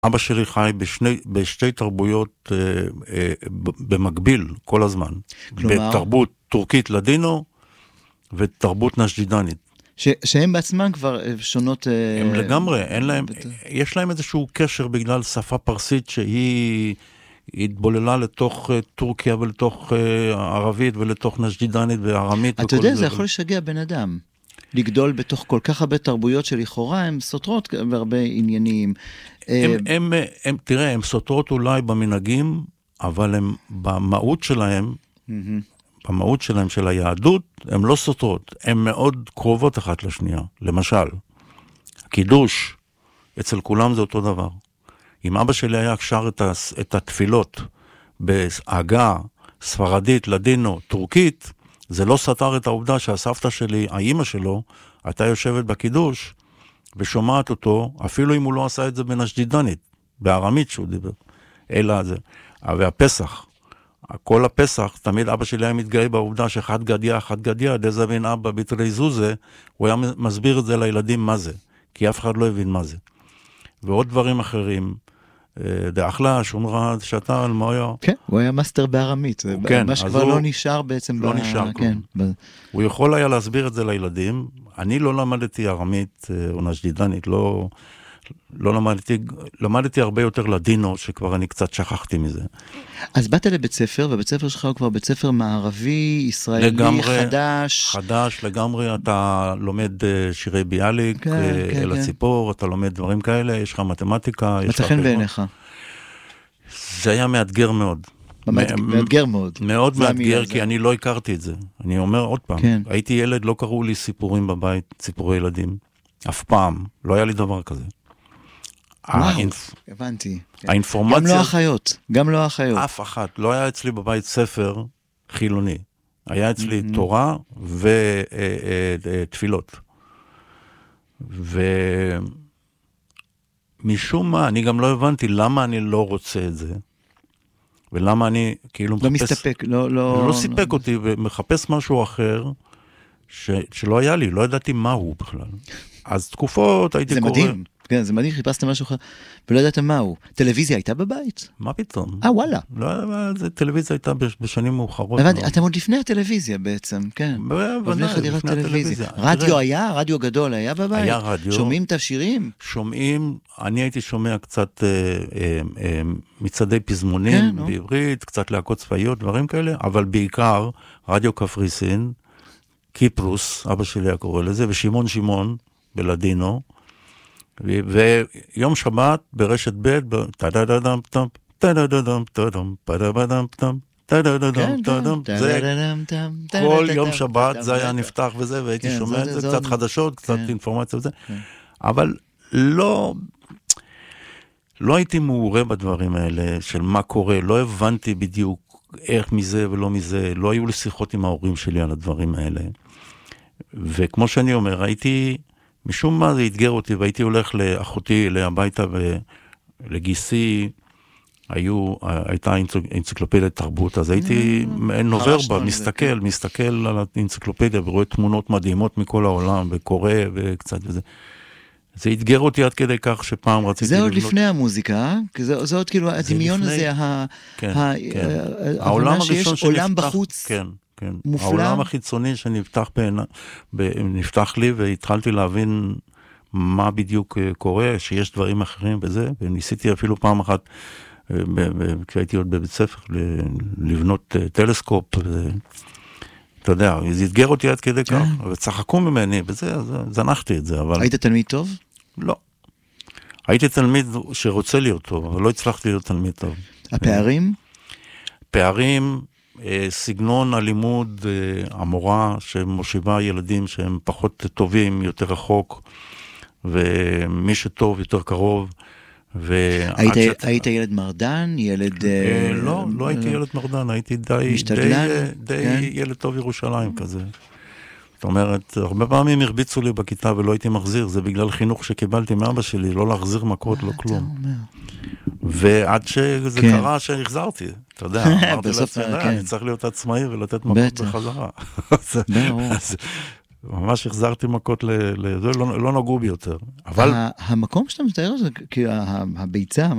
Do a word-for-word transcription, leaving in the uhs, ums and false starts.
אבא שלי חי בשני, בשתי תרבויות אה, אה, במקביל כל הזמן. כלומר? בתרבות טורקית לדינו ותרבות נשדידנית. ש, שהם בעצמם כבר שונות... הם אה, לגמרי, אין להם, בת... יש להם איזשהו קשר בגלל שפה פרסית שהיא התבוללה לתוך uh, טורקיה ולתוך uh, ערבית ולתוך נשדידנית וארמית. אתה יודע, זה, זה יכול לשגע בן אדם. לגדול בתוך כל כך הרבה תרבויות שלכאורה הן סותרות בהרבה עניינים. הם, הם, הם, הם, תראה, הן סותרות אולי במנהגים, אבל הם במהות שלהם, mm-hmm. במהות שלהם של היהדות, הן לא סותרות. הן מאוד קרובות אחת לשנייה. למשל, קידוש, אצל כולם זה אותו דבר. אם אבא שלי היה שר את, את התפילות בהגה ספרדית, לדינו, טורקית, זה לא סתר את העובדה שהסבתא שלי, האמא שלו, הייתה יושבת בקידוש, ושומעת אותו, אפילו אם הוא לא עשה את זה בנשדידנית, בארמית שהוא דיבר, אלא זה. והפסח, כל הפסח, תמיד אבא שלי היה מתגאה בעובדה שחד גדיה, חד גדיה, דזבין אבא ביטרי זוזה, הוא היה מסביר את זה לילדים מה זה, כי אף אחד לא הבין מה זה. ועוד דברים אחרים, דאחלה, שומרה, שתה, על מה היה? כן, הוא היה מאסטר בארמית, מה שכבר לא נשאר בעצם. לא נשאר כלום. הוא יכול היה להסביר את זה לילדים, אני לא למדתי ארמית או נשדידנית, לא למדתי, למדתי הרבה יותר לדינו, שכבר אני קצת שכחתי מזה. אז באת לבית ספר, ובית ספר שלך הוא כבר בית ספר מערבי, ישראלי, חדש. חדש, לגמרי, אתה לומד שירי ביאליק, אל הציפור, אתה לומד דברים כאלה, יש לך מתמטיקה. מצא חן בעיניך. זה היה מאתגר מאוד. מאתגר מאוד. מאוד מאתגר, כי אני לא הכרתי את זה. אני אומר עוד פעם, הייתי ילד, לא קראו לי סיפורים בבית, סיפורי ילדים. אף פעם, לא היה לי דבר כזה. וואו, הבנתי. האינפורמציה... גם לא אחיות, גם לא אחיות. אף אחת, לא היה אצלי בבית ספר חילוני. היה אצלי תורה ותפילות. ומשום מה, אני גם לא הבנתי למה אני לא רוצה את זה. ולמה אני כאילו מחפש... לא מסתפק, לא... לא, לא סיפק אותי, ומחפש משהו אחר שלא היה לי, לא ידעתי מהו בכלל. אז תקופות הייתי קורא... זה מדהים. כן, זה מדהים, חיפשת משהו אחר, ולא ידעת מהו. טלוויזיה הייתה בבית? מה פתאום? אה, וואלה. לא, טלוויזיה הייתה בשנים מאוחרות. הבנתי, אתם עוד לפני הטלוויזיה בעצם, כן. לפני חדירת טלוויזיה. רדיו היה? רדיו גדול היה בבית? היה רדיו. שומעים את השירים? שומעים, אני הייתי שומע קצת מצעדי פזמונים בעברית, קצת להקות צבאיות, דברים כאלה, אבל בעיקר רדיו קפריסין, קיפרוס, אבא שלי היה קורא לזה, ושמעון שמעון בלדינו, ויום שבת ברשת ב' טה-דה-דה-דם טם טה-דה-דה-דם טה-דם פדה-בדם טם טה-דה-דה-דם טה-דם זה כל יום שבת זה היה נפתח וזה, והייתי שומע את זה, קצת חדשות, קצת אינפורמציה וזה, אבל לא לא הייתי מעורה בדברים האלה של מה קורה, לא הבנתי בדיוק איך מזה ולא מזה, לא היו לי שיחות עם ההורים שלי על הדברים האלה, וכמו שאני אומר, הייתי משום מה זה התגר אותי, והייתי הולך לאחותי, להביתה ולגיסי, היו, הייתה אנציקלופדיית תרבות, אז הייתי נובר בה, מסתכל, מסתכל על האנציקלופדיה, ורואה תמונות מדהימות מכל העולם, וקורא וקצת וזה. זה התגר אותי עד כדי כך שפעם רציתי... זה עוד לפני המוזיקה, כי זה עוד כאילו, הדמיון הזה, ההבנה שיש עולם בחוץ. כן. כן. מופלא. העולם החיצוני שנפתח בעיני, נפתח לי, והתחלתי להבין מה בדיוק קורה, שיש דברים אחרים בזה, וניסיתי אפילו פעם אחת, כשהייתי עוד בבית ספר, לבנות טלסקופ, אתה יודע, זה התגר אותי עד כדי כך, וצחקו ממני, בזה, זנחתי את זה, אבל... היית תלמיד טוב? לא. הייתי תלמיד שרוצה להיות טוב, אבל לא הצלחתי להיות תלמיד טוב. הפערים? פערים... סגנון הלימוד, המורה שמושיבה ילדים שהם פחות טובים, יותר רחוק, ומי שטוב יותר קרוב. היית ילד מרדן? ילד... לא, לא הייתי ילד מרדן, הייתי די ילד טוב ירושלים כזה. זאת אומרת, הרבה פעמים הרביצו לי בכיתה ולא הייתי מחזיר, זה בגלל חינוך שקיבלתי מאבא שלי, לא להחזיר מכות, לא כלום. ועד שזה קרה שהחזרתי, אתה יודע, אמרתי לעצמי, אני צריך להיות עצמאי ולתת מכות בחזרה. אז ממש החזרתי מכות לזה, לא נגעו בי יותר. המקום שאתה מתאר זה, כי הביצה,